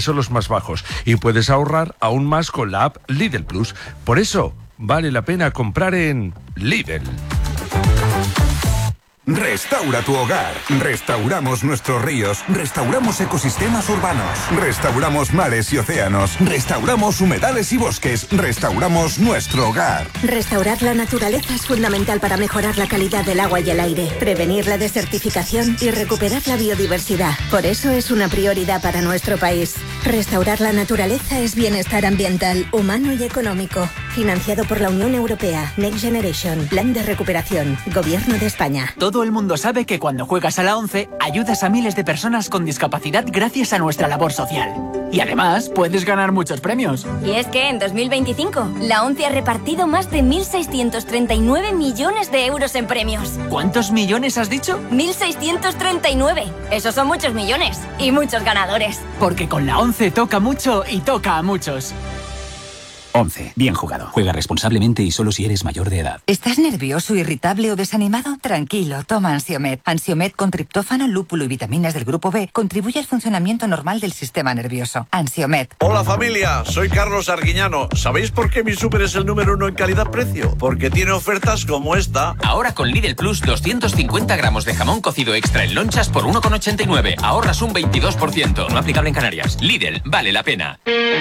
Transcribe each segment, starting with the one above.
son los más bajos y puedes ahorrar aún más con la app Lidl Plus. Por eso, vale la pena comprar en Lidl. Restaura tu hogar. Restauramos nuestros ríos. Restauramos ecosistemas urbanos. Restauramos mares y océanos. Restauramos humedales y bosques. Restauramos nuestro hogar. Restaurar la naturaleza es fundamental para mejorar la calidad del agua y el aire, prevenir la desertificación y recuperar la biodiversidad. Por eso es una prioridad para nuestro país. Restaurar la naturaleza es bienestar ambiental, humano y económico. Financiado por la Unión Europea. Next Generation. Plan de recuperación. Gobierno de España. Todo el mundo sabe que cuando juegas a la ONCE ayudas a miles de personas con discapacidad gracias a nuestra labor social. Y además puedes ganar muchos premios. Y es que en 2025 la ONCE ha repartido más de 1.639 millones de euros en premios. ¿Cuántos millones has dicho? 1.639. Esos son muchos millones y muchos ganadores. Porque con la ONCE toca mucho y toca a muchos. 11. Bien jugado. Juega responsablemente y solo si eres mayor de edad. ¿Estás nervioso, irritable o desanimado? Tranquilo, toma Ansiomed. Ansiomed con triptófano, lúpulo y vitaminas del grupo B contribuye al funcionamiento normal del sistema nervioso. Ansiomed. Hola familia, soy Carlos Arguiñano. ¿Sabéis por qué mi súper es el número 1 en calidad-precio? Porque tiene ofertas como esta. Ahora con Lidl Plus 250 gramos de jamón cocido extra en lonchas por 1,89. Ahorras un 22%. No aplicable en Canarias. Lidl, vale la pena.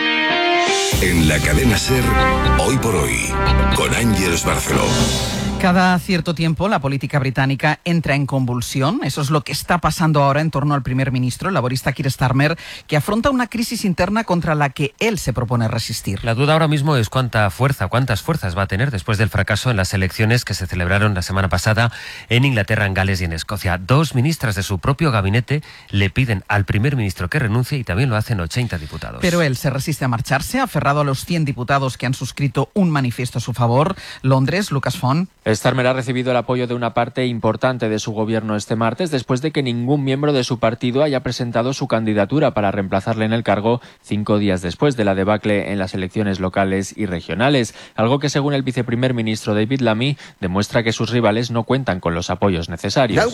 En la cadena SER, hoy por hoy, con Ángeles Barceló. Cada cierto tiempo la política británica entra en convulsión. Eso es lo que está pasando ahora en torno al primer ministro, el laborista Keir Starmer, que afronta una crisis interna contra la que él se propone resistir. La duda ahora mismo es cuántas fuerzas va a tener después del fracaso en las elecciones que se celebraron la semana pasada en Inglaterra, en Gales y en Escocia. 2 ministras de su propio gabinete le piden al primer ministro que renuncie y también lo hacen 80 diputados. Pero él se resiste a marcharse, aferrado a los 100 diputados que han suscrito un manifiesto a su favor. Londres, Lucas Font. Starmer ha recibido el apoyo de una parte importante de su gobierno este martes después de que ningún miembro de su partido haya presentado su candidatura para reemplazarle en el cargo 5 días después de la debacle en las elecciones locales y regionales, algo que según el viceprimer ministro David Lammy demuestra que sus rivales no cuentan con los apoyos necesarios.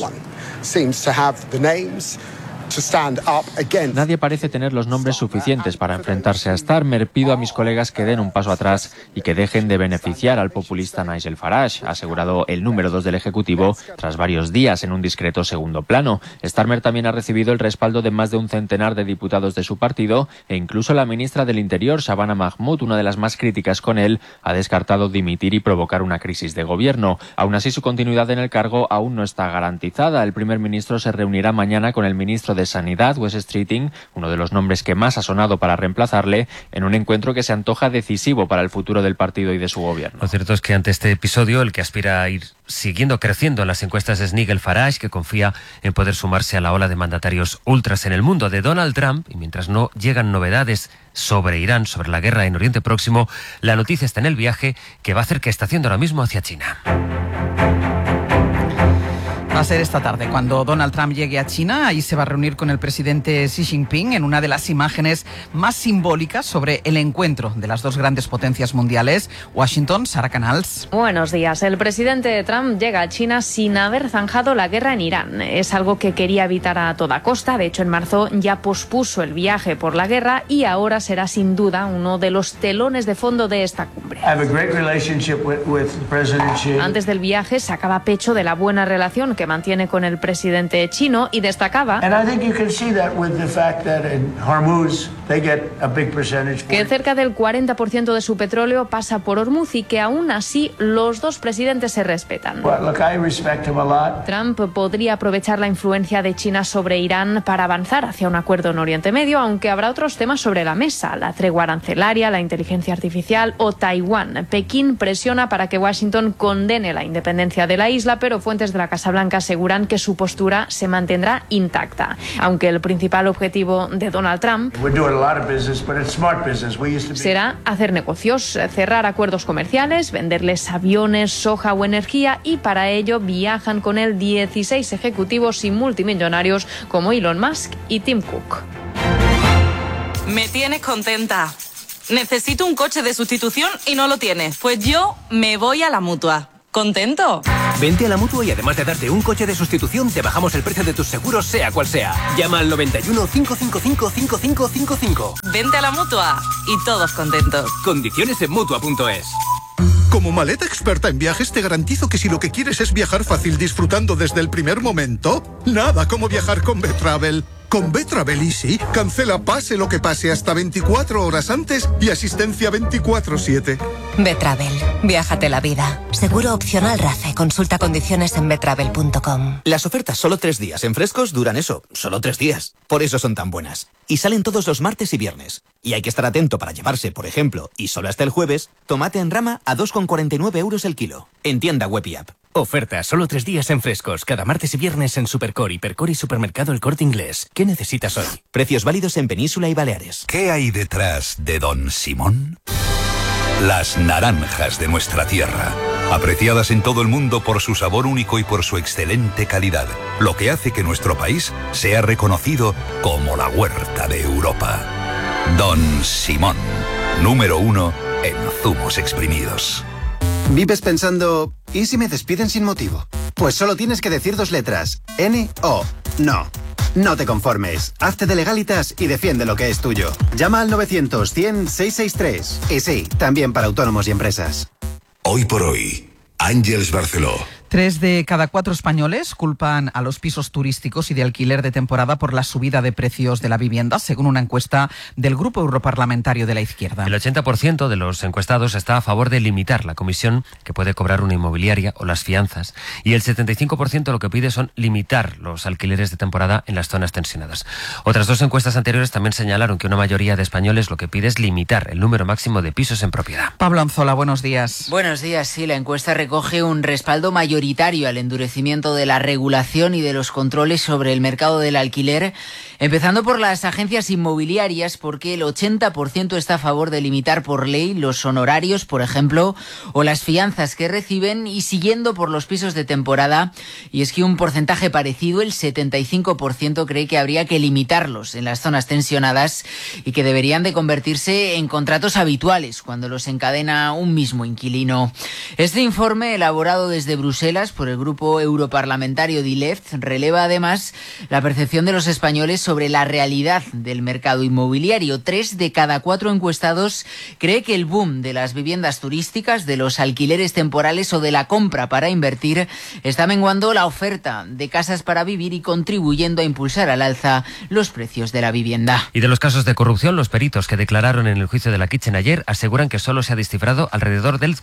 Nadie parece tener los nombres suficientes para enfrentarse a Starmer. Pido a mis colegas que den un paso atrás y que dejen de beneficiar al populista Nigel Farage, ha asegurado el número 2 del Ejecutivo tras varios días en un discreto segundo plano. Starmer también ha recibido el respaldo de más de un centenar de diputados de su partido e incluso la ministra del Interior, Shabana Mahmood, una de las más críticas con él, ha descartado dimitir y provocar una crisis de gobierno. Aún así, su continuidad en el cargo aún no está garantizada. El primer ministro se reunirá mañana con el ministro de Sanidad, Wes Streeting, uno de los nombres que más ha sonado para reemplazarle, en un encuentro que se antoja decisivo para el futuro del partido y de su gobierno. Lo cierto es que ante este episodio, el que aspira a ir siguiendo creciendo en las encuestas es Nigel Farage, que confía en poder sumarse a la ola de mandatarios ultras en el mundo de Donald Trump, y mientras no llegan novedades sobre Irán, sobre la guerra en Oriente Próximo, la noticia está en el viaje que va a hacer que está haciendo ahora mismo hacia China. Va a ser esta tarde cuando Donald Trump llegue a China. Ahí se va a reunir con el presidente Xi Jinping en una de las imágenes más simbólicas sobre el encuentro de las dos grandes potencias mundiales. Washington, Sara Canals. Buenos días. El presidente Trump llega a China sin haber zanjado la guerra en Irán. Es algo que quería evitar a toda costa. De hecho, en marzo ya pospuso el viaje por la guerra y ahora será sin duda uno de los telones de fondo de esta cumbre. Antes del viaje sacaba pecho de la buena relación que mantiene con el presidente chino y destacaba que cerca del 40% de su petróleo pasa por Hormuz y que aún así los dos presidentes se respetan. Trump podría aprovechar la influencia de China sobre Irán para avanzar hacia un acuerdo en Oriente Medio, aunque habrá otros temas sobre la mesa: la tregua arancelaria, la inteligencia artificial o Taiwán. Pekín presiona para que Washington condene la independencia de la isla, pero fuentes de la Casa Blanca aseguran que su postura se mantendrá intacta. Aunque el principal objetivo de Donald Trump será hacer negocios, cerrar acuerdos comerciales, venderles aviones, soja o energía, y para ello viajan con él 16 ejecutivos y multimillonarios como Elon Musk y Tim Cook. Me tienes contenta. Necesito un coche de sustitución y no lo tienes. Pues yo me voy a la Mutua. ¿Contento? Vente a la Mutua y además de darte un coche de sustitución, te bajamos el precio de tus seguros, sea cual sea. Llama al 91 555 5555. Vente a la Mutua y todos contentos. Condiciones en Mutua.es. Como maleta experta en viajes, te garantizo que si lo que quieres es viajar fácil disfrutando desde el primer momento, nada como viajar con Betravel. Con Betravel Easy, cancela pase lo que pase hasta 24 horas antes y asistencia 24/7. Betravel, viájate la vida. Seguro opcional RACE. Consulta condiciones en betravel.com. Las ofertas solo 3 días en Frescos duran eso, solo 3 días. Por eso son tan buenas. Y salen todos los martes y viernes. Y hay que estar atento para llevarse, por ejemplo, y solo hasta el jueves, tomate en rama a 2,49 euros el kilo. En tienda web y app. Oferta solo 3 días en Frescos, cada martes y viernes en Supercore, Hipercore y Supermercado El Corte Inglés. ¿Qué necesitas hoy? Precios válidos en Península y Baleares. ¿Qué hay detrás de Don Simón? Las naranjas de nuestra tierra, apreciadas en todo el mundo por su sabor único y por su excelente calidad, lo que hace que nuestro país sea reconocido como la huerta de Europa. Don Simón, número 1 en zumos exprimidos. ¿Vives pensando, ¿y si me despiden sin motivo? Pues solo tienes que decir 2 letras, N-O. No. No te conformes. Hazte de Legalitas y defiende lo que es tuyo. Llama al 900-100-663. Y sí, también para autónomos y empresas. Hoy por hoy, Àngels Barceló. 3 de cada 4 españoles culpan a los pisos turísticos y de alquiler de temporada por la subida de precios de la vivienda, según una encuesta del Grupo Europarlamentario de la Izquierda. El 80% de los encuestados está a favor de limitar la comisión que puede cobrar una inmobiliaria o las fianzas, y el 75% lo que pide son limitar los alquileres de temporada en las zonas tensionadas. Otras 2 encuestas anteriores también señalaron que una mayoría de españoles lo que pide es limitar el número máximo de pisos en propiedad. Pablo Anzola, buenos días. Buenos días, sí, la encuesta recoge un respaldo mayoritario al endurecimiento de la regulación y de los controles sobre el mercado del alquiler, empezando por las agencias inmobiliarias, porque el 80% está a favor de limitar por ley los honorarios, por ejemplo, o las fianzas que reciben, y siguiendo por los pisos de temporada, y es que un porcentaje parecido, el 75%, cree que habría que limitarlos en las zonas tensionadas y que deberían de convertirse en contratos habituales cuando los encadena un mismo inquilino. Este informe, elaborado desde Bruselas por el grupo europarlamentario DILEFT, releva además la percepción de los españoles sobre la realidad del mercado inmobiliario. 3 de cada 4 encuestados cree que el boom de las viviendas turísticas, de los alquileres temporales o de la compra para invertir está menguando la oferta de casas para vivir y contribuyendo a impulsar al alza los precios de la vivienda. Y de los casos de corrupción, los peritos que declararon en el juicio de la Kitchen ayer aseguran que solo se ha descifrado alrededor del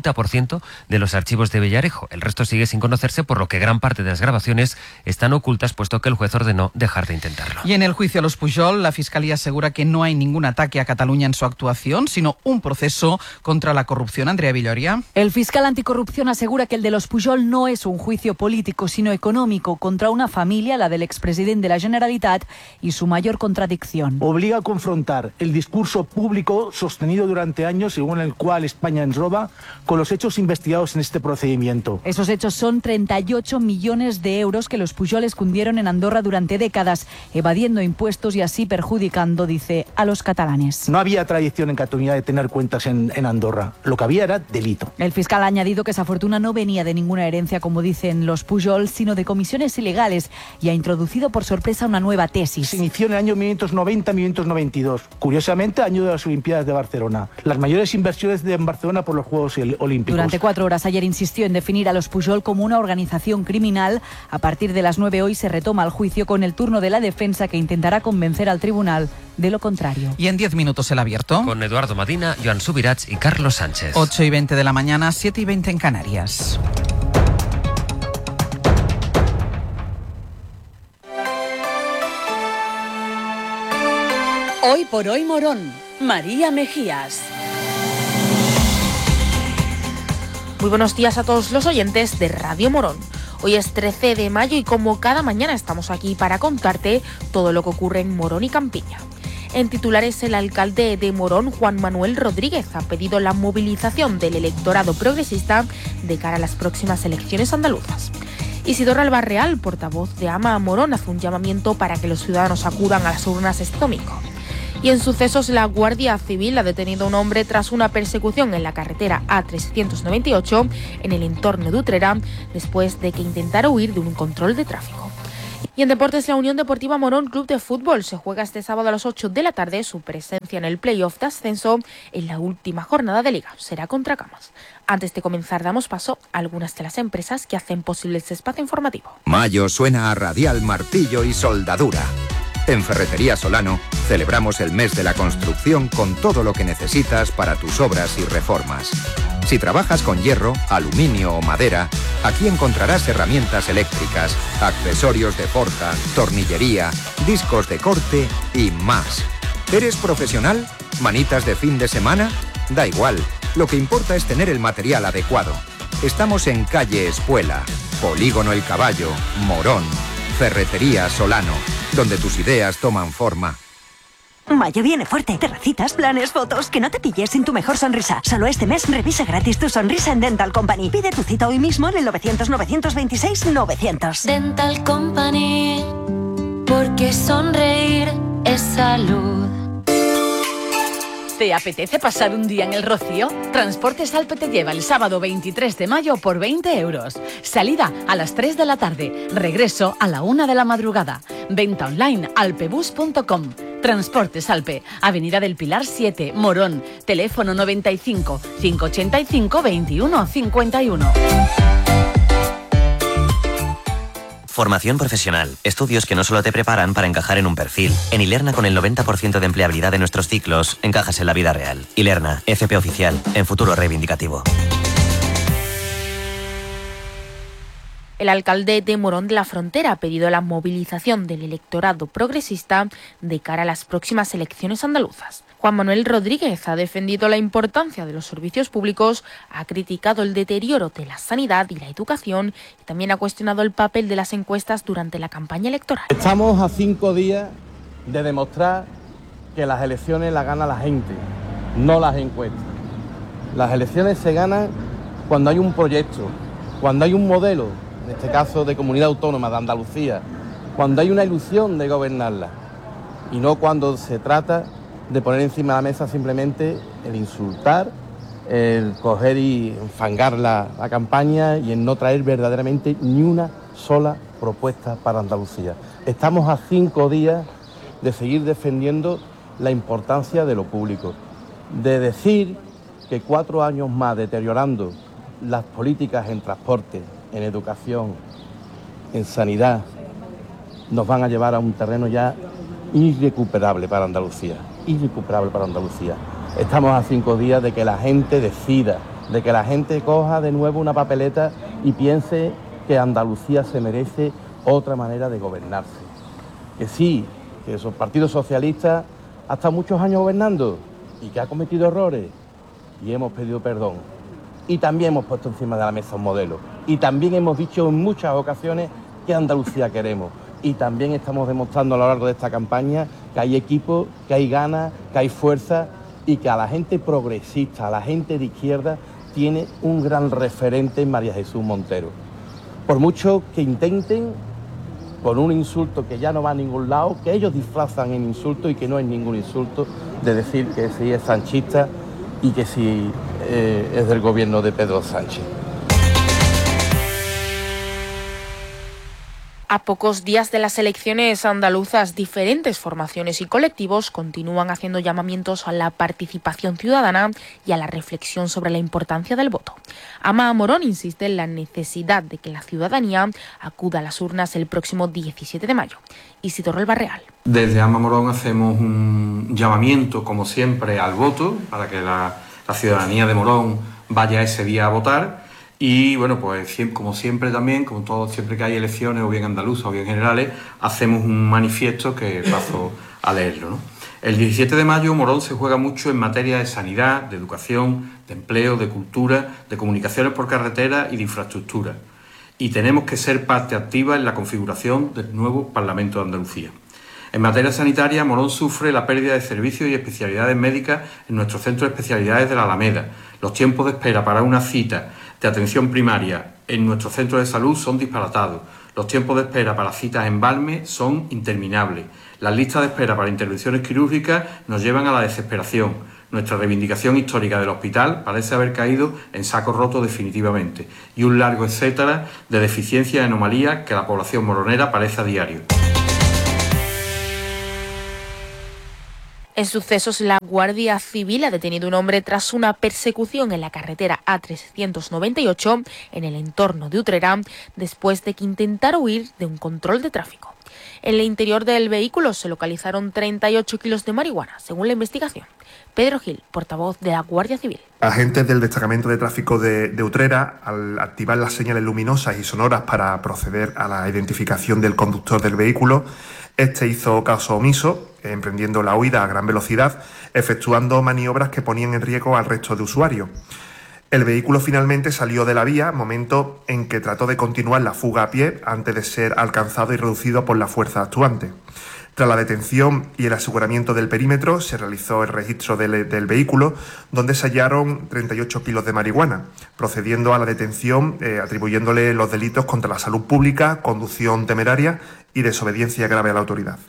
40% de los archivos de Villarejo. El resto sigue sin conocerse, por lo que gran parte de las grabaciones están ocultas, puesto que el juez ordenó dejar de intentarlo. Y en el juicio a los Pujol, la Fiscalía asegura que no hay ningún ataque a Cataluña en su actuación, sino un proceso contra la corrupción. Andrea Villoria. El fiscal anticorrupción asegura que el de los Pujol no es un juicio político, sino económico, contra una familia, la del expresidente de la Generalitat, y su mayor contradicción. Obliga a confrontar el discurso público sostenido durante años, según el cual España ens roba, con los hechos investigados en este procedimiento. Esos hechos son 38 millones de euros que los Pujol escondieron en Andorra durante décadas, evadiendo impuestos y así perjudicando, dice, a los catalanes. No había tradición en Cataluña de tener cuentas en Andorra. Lo que había era delito. El fiscal ha añadido que esa fortuna no venía de ninguna herencia, como dicen los Pujol, sino de comisiones ilegales, y ha introducido por sorpresa una nueva tesis. Se inició en el año 1990-1992, curiosamente año de las Olimpiadas de Barcelona. Las mayores inversiones en Barcelona por los Juegos Olímpicos. Durante 4 horas ayer insistió en definir a los Pujol como una organización criminal. A partir de las 9 hoy se retoma el juicio con el turno de la defensa, que intentará convencer al tribunal de lo contrario. Y en 10 minutos el abierto. Con Eduardo Madina, Joan Subirats y Carlos Sánchez. 8:20 de la mañana, 7:20 en Canarias. Hoy por hoy Morón, María Mejías. Muy buenos días a todos los oyentes de Radio Morón. Hoy es 13 de mayo y como cada mañana estamos aquí para contarte todo lo que ocurre en Morón y Campiña. En titulares, el alcalde de Morón, Juan Manuel Rodríguez, ha pedido la movilización del electorado progresista de cara a las próximas elecciones andaluzas. Isidoro Albarreal, portavoz de Ama Morón, hace un llamamiento para que los ciudadanos acudan a las urnas este domingo. Y en sucesos, la Guardia Civil ha detenido a un hombre tras una persecución en la carretera A398 en el entorno de Utrera, después de que intentara huir de un control de tráfico. Y en deportes, la Unión Deportiva Morón Club de Fútbol se juega este sábado a las 8 de la tarde su presencia en el playoff de ascenso en la última jornada de Liga. Será contra Camas. Antes de comenzar, damos paso a algunas de las empresas que hacen posible este espacio informativo. Mayo suena a radial, martillo y soldadura. En Ferretería Solano celebramos el mes de la construcción con todo lo que necesitas para tus obras y reformas. Si trabajas con hierro, aluminio o madera, aquí encontrarás herramientas eléctricas, accesorios de forja, tornillería, discos de corte y más. ¿Eres profesional? ¿Manitas de fin de semana? Da igual, lo que importa es tener el material adecuado. Estamos en calle Espuela, Polígono El Caballo, Morón. Ferretería Solano, donde tus ideas toman forma. Mayo viene fuerte. Terracitas, planes, fotos. Que no te pilles sin tu mejor sonrisa. Solo este mes revisa gratis tu sonrisa en Dental Company. Pide tu cita hoy mismo en el 900-926-900. Dental Company, porque sonreír es salud. ¿Te apetece pasar un día en el Rocío? Transportes Alpe te lleva el sábado 23 de mayo por 20 euros. Salida a las 3 de la tarde. Regreso a la 1 de la madrugada. Venta online alpebus.com. Transportes Alpe, Avenida del Pilar 7, Morón. Teléfono 95 585 21 51. Formación profesional. Estudios que no solo te preparan para encajar en un perfil. En Ilerna, con el 90% de empleabilidad de nuestros ciclos, encajas en la vida real. Ilerna, FP oficial, en futuro reivindicativo. El alcalde de Morón de la Frontera ha pedido la movilización del electorado progresista de cara a las próximas elecciones andaluzas. Juan Manuel Rodríguez ha defendido la importancia de los servicios públicos, ha criticado el deterioro de la sanidad y la educación y también ha cuestionado el papel de las encuestas durante la campaña electoral. Estamos a 5 días de demostrar que las elecciones las gana la gente, no las encuestas. Las elecciones se ganan cuando hay un proyecto, cuando hay un modelo, en este caso de comunidad autónoma de Andalucía, cuando hay una ilusión de gobernarla y no cuando se trata de poner encima de la mesa simplemente el insultar, el coger y enfangar la campaña y en no traer verdaderamente ni una sola propuesta para Andalucía. Estamos a 5 días de seguir defendiendo la importancia de lo público, de decir que 4 años más deteriorando las políticas en transporte, en educación, en sanidad, nos van a llevar a un terreno ya irrecuperable para Andalucía. Irrecuperable para Andalucía. Estamos a 5 días de que la gente decida, de que la gente coja de nuevo una papeleta y piense que Andalucía se merece otra manera de gobernarse. Que sí, que esos partidos socialistas ha estado muchos años gobernando y que ha cometido errores y hemos pedido perdón. Y también hemos puesto encima de la mesa un modelo. Y también hemos dicho en muchas ocasiones que Andalucía queremos. Y también estamos demostrando a lo largo de esta campaña que hay equipo, que hay ganas, que hay fuerza y que a la gente progresista, a la gente de izquierda, tiene un gran referente en María Jesús Montero. Por mucho que intenten, con un insulto que ya no va a ningún lado, que ellos disfrazan en insulto y que no es ningún insulto, de decir que sí es sanchista y que sí es del gobierno de Pedro Sánchez. A pocos días de las elecciones andaluzas, diferentes formaciones y colectivos continúan haciendo llamamientos a la participación ciudadana y a la reflexión sobre la importancia del voto. Ama Morón insiste en la necesidad de que la ciudadanía acuda a las urnas el próximo 17 de mayo. Isidoro Elbarreal. Desde Ama Morón hacemos un llamamiento, como siempre, al voto, para que la ciudadanía de Morón vaya ese día a votar. Y bueno, pues como siempre también, como todo, siempre que hay elecciones, o bien andaluzas o bien generales, hacemos un manifiesto que paso a leerlo, ¿no? El 17 de mayo Morón se juega mucho en materia de sanidad, de educación, de empleo, de cultura, de comunicaciones por carretera y de infraestructura. Y tenemos que ser parte activa en la configuración del nuevo Parlamento de Andalucía. En materia sanitaria, Morón sufre la pérdida de servicios y especialidades médicas en nuestro centro de especialidades de la Alameda. Los tiempos de espera para una cita de atención primaria en nuestro centro de salud son disparatados. Los tiempos de espera para citas en Balme son interminables. Las listas de espera para intervenciones quirúrgicas nos llevan a la desesperación. Nuestra reivindicación histórica del hospital parece haber caído en saco roto definitivamente. Y un largo etcétera de deficiencias y anomalías que la población moronera padece a diario. En sucesos, la Guardia Civil ha detenido un hombre tras una persecución en la carretera A398 en el entorno de Utrera, después de que intentara huir de un control de tráfico. En el interior del vehículo se localizaron 38 kilos de marihuana, según la investigación. Pedro Gil, portavoz de la Guardia Civil. Agentes del Destacamento de Tráfico de Utrera, al activar las señales luminosas y sonoras para proceder a la identificación del conductor del vehículo, este hizo caso omiso, emprendiendo la huida a gran velocidad, efectuando maniobras que ponían en riesgo al resto de usuarios. El vehículo finalmente salió de la vía, momento en que trató de continuar la fuga a pie antes de ser alcanzado y reducido por la fuerza actuante. Tras la detención y el aseguramiento del perímetro, se realizó el registro del vehículo, donde se hallaron 38 kilos de marihuana, procediendo a la detención, atribuyéndole los delitos contra la salud pública, conducción temeraria y desobediencia grave a la autoridad.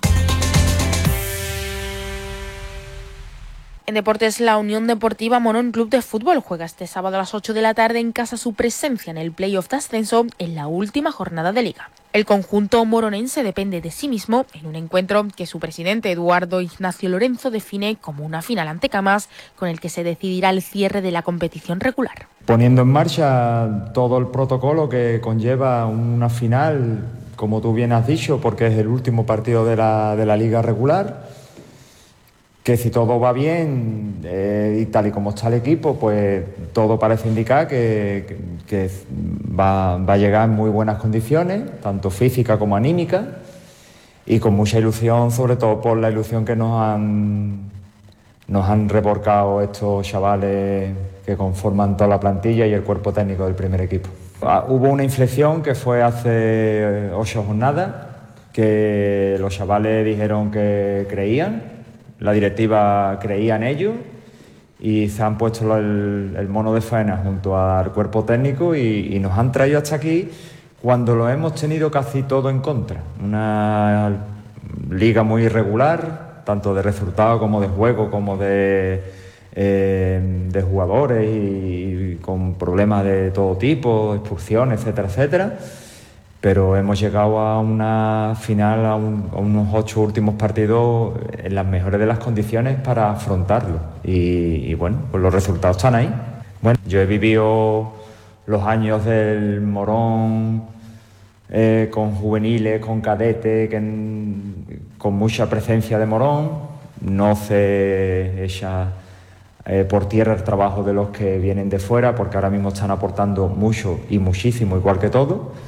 En deportes, la Unión Deportiva Morón Club de Fútbol juega este sábado a las 8 de la tarde en casa su presencia en el play-off de ascenso en la última jornada de Liga. El conjunto moronense depende de sí mismo en un encuentro que su presidente Eduardo Ignacio Lorenzo define como una final ante Camas, con el que se decidirá el cierre de la competición regular. Poniendo en marcha todo el protocolo que conlleva una final, como tú bien has dicho, porque es el último partido de la Liga regular, que si todo va bien y tal y como está el equipo, pues todo parece indicar que va a llegar en muy buenas condiciones, tanto física como anímica, y con mucha ilusión, sobre todo por la ilusión que nos han revolcado estos chavales que conforman toda la plantilla y el cuerpo técnico del primer equipo. Hubo una inflexión que fue hace 8 jornadas, que los chavales dijeron que creían. La directiva creía en ello y se han puesto el mono de faena junto al cuerpo técnico y nos han traído hasta aquí cuando lo hemos tenido casi todo en contra. Una liga muy irregular, tanto de resultados como de juego, como de jugadores y con problemas de todo tipo, expulsiones, etcétera, etcétera. Pero hemos llegado a una final, a unos 8 últimos partidos en las mejores de las condiciones para afrontarlo. Y bueno, pues los resultados están ahí. Bueno, yo he vivido los años del Morón con juveniles, con cadetes, con mucha presencia de Morón. No se echa por tierra el trabajo de los que vienen de fuera, porque ahora mismo están aportando mucho y muchísimo, igual que todo.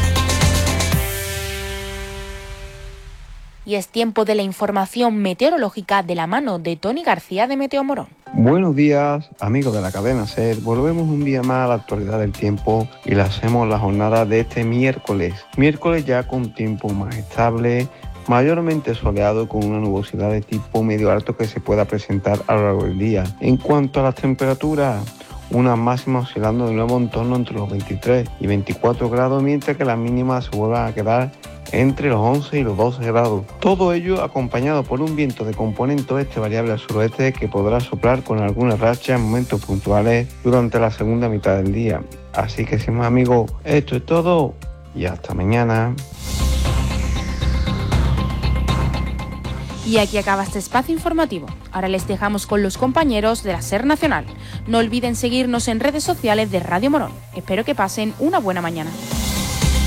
Y es tiempo de la información meteorológica de la mano de Tony García de Meteo Morón. Buenos días, amigos de la cadena SER. Volvemos un día más a la actualidad del tiempo y la hacemos la jornada de este miércoles. Miércoles ya con tiempo más estable, mayormente soleado, con una nubosidad de tipo medio alto que se pueda presentar a lo largo del día. En cuanto a las temperaturas, una máxima oscilando de nuevo en torno entre los 23 y 24 grados, mientras que las mínimas se vuelvan a quedar entre los 11 y los 12 grados. Todo ello acompañado por un viento de componente oeste variable al suroeste que podrá soplar con algunas rachas en momentos puntuales durante la segunda mitad del día. Así que, sin más, amigos, esto es todo y hasta mañana. Y aquí acaba este espacio informativo. Ahora les dejamos con los compañeros de la SER Nacional. No olviden seguirnos en redes sociales de Radio Morón. Espero que pasen una buena mañana.